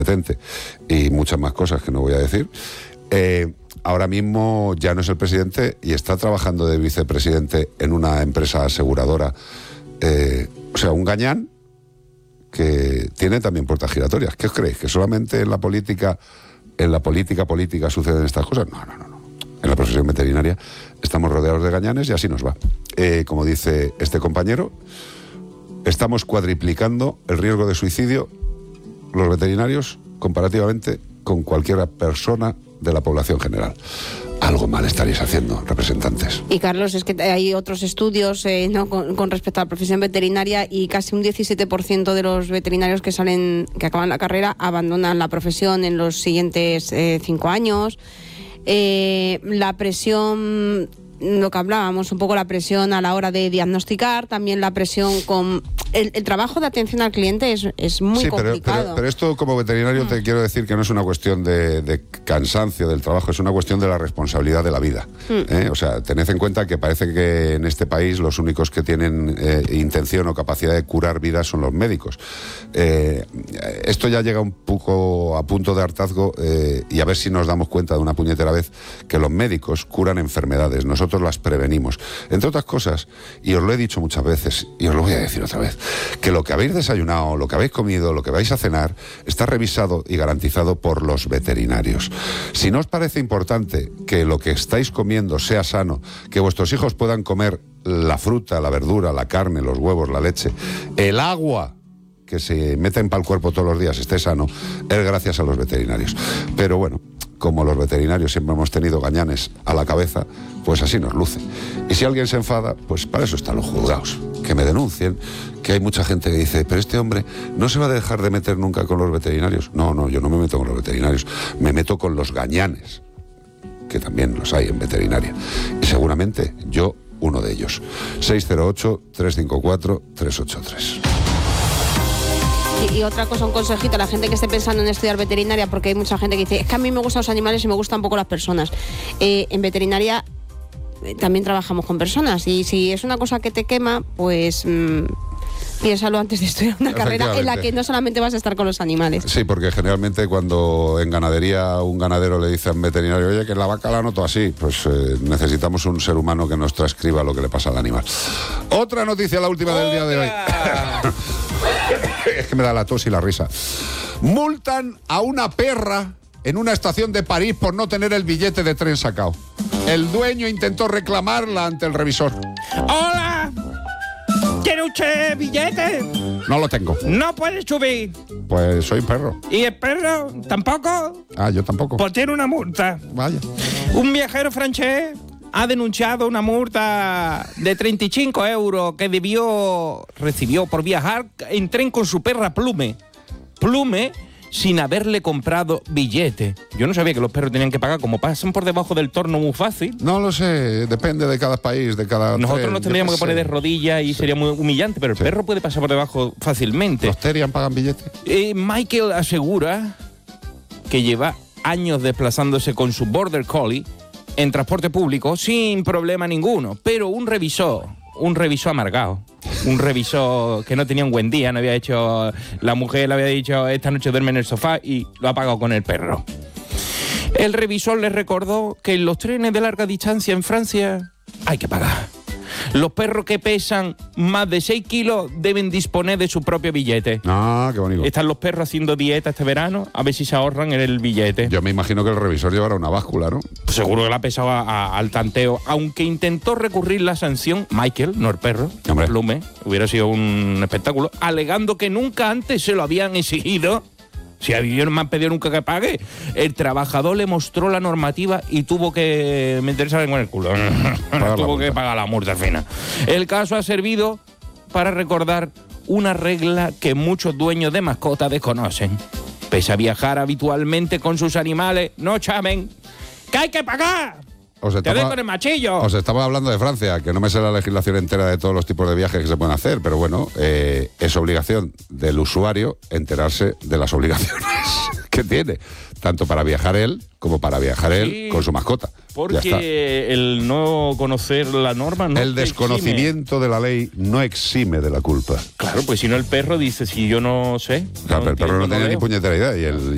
y muchas más cosas que no voy a decir. Ahora mismo ya no es el presidente y está trabajando de vicepresidente en una empresa aseguradora, o sea, un gañán que tiene también puertas giratorias. ¿Qué os creéis? ¿Que solamente en la política suceden estas cosas? No. En la profesión veterinaria estamos rodeados de gañanes y así nos va. Como dice este compañero, estamos cuadriplicando el riesgo de suicidio los veterinarios comparativamente con cualquier persona de la población general. Algo mal estaréis haciendo, representantes. Y Carlos, es que hay otros estudios ¿no? con respecto a la profesión veterinaria, y casi un 17% de los veterinarios que acaban la carrera abandonan la profesión en los siguientes 5 años. La presión, lo que hablábamos un poco, la presión a la hora de diagnosticar, también la presión con el trabajo de atención al cliente es muy complicado. Pero esto, como veterinario, te quiero decir que no es una cuestión de cansancio del trabajo, es una cuestión de la responsabilidad de la vida. O sea, tened en cuenta que parece que en este país los únicos que tienen intención o capacidad de curar vidas son los médicos. Esto ya llega un poco a punto de hartazgo, y a ver si nos damos cuenta de una puñetera vez que los médicos curan enfermedades, nosotros las prevenimos. Entre otras cosas, y os lo he dicho muchas veces, y os lo voy a decir otra vez, que lo que habéis desayunado, lo que habéis comido, lo que vais a cenar, está revisado y garantizado por los veterinarios. Si no os parece importante que lo que estáis comiendo sea sano, que vuestros hijos puedan comer la fruta, la verdura, la carne, los huevos, la leche, el agua que se meten para el cuerpo todos los días esté sano, es gracias a los veterinarios. Pero bueno, como los veterinarios siempre hemos tenido gañanes a la cabeza, pues así nos luce. Y si alguien se enfada, pues para eso están los juzgados, que me denuncien, que hay mucha gente que dice, pero este hombre no se va a dejar de meter nunca con los veterinarios. No, yo no me meto con los veterinarios, me meto con los gañanes, que también los hay en veterinaria. Y seguramente yo, uno de ellos. 608-354-383. Y otra cosa, un consejito a la gente que esté pensando en estudiar veterinaria, porque hay mucha gente que dice, es que a mí me gustan los animales y me gustan un poco las personas. En veterinaria también trabajamos con personas, y si es una cosa que te quema, pues piénsalo antes de estudiar una carrera en la que no solamente vas a estar con los animales. Sí, porque generalmente cuando en ganadería un ganadero le dice a un veterinario, oye, que la vaca la noto así, pues necesitamos un ser humano que nos transcriba lo que le pasa al animal. Otra noticia, la última del día de hoy. Es que me da la tos y la risa. Multan a una perra en una estación de París por no tener el billete de tren sacado. El dueño intentó reclamarla ante el revisor. ¡Hola! ¿Tiene usted billete? No lo tengo. No puede subir. Pues soy perro. ¿Y el perro tampoco? Yo tampoco. Pues tiene una multa. Vaya. Un viajero francés ha denunciado una multa de 35 euros que recibió por viajar en tren con su perra Plume, sin haberle comprado billete. Yo no sabía que los perros tenían que pagar, como pasan por debajo del torno muy fácil. No lo sé, depende de cada país, de cada Nosotros tren, nos tendríamos que poner de rodillas y sería muy humillante, pero el perro puede pasar por debajo fácilmente. ¿Los Terian pagan billete? Michael asegura que lleva años desplazándose con su Border Collie en transporte público sin problema ninguno, pero un revisor amargado, un revisor que no tenía un buen día, no había hecho, la mujer le había dicho esta noche duerme en el sofá y lo ha pagado con el perro. El revisor le recordó que en los trenes de larga distancia en Francia hay que pagar. Los perros que pesan más de 6 kilos deben disponer de su propio billete. Ah, qué bonito. Están los perros haciendo dieta este verano, a ver si se ahorran en el billete. Yo me imagino que el revisor llevará una báscula, ¿no? Pues seguro que la ha pesado al tanteo. Aunque intentó recurrir la sanción, Michael, no el perro, Plume, hubiera sido un espectáculo, alegando que nunca antes se lo habían exigido. Si yo no me han pedido nunca que pague. El trabajador le mostró la normativa y tuvo que meterse en el culo. Tuvo que pagar la multa al final. El caso ha servido para recordar una regla que muchos dueños de mascotas desconocen. Pese a viajar habitualmente con sus animales, no chamen, que hay que pagar. Te den con el machillo. Os estaba hablando de Francia, que no me sé la legislación entera de todos los tipos de viajes que se pueden hacer, pero bueno, es obligación del usuario enterarse de las obligaciones que tiene, tanto para viajar él como para viajar él con su mascota. Porque el no conocer la norma no el desconocimiento de la ley no exime de la culpa. Claro, pues si no el perro dice, si yo no sé. Claro, pero el perro no tiene ni puñetera idea y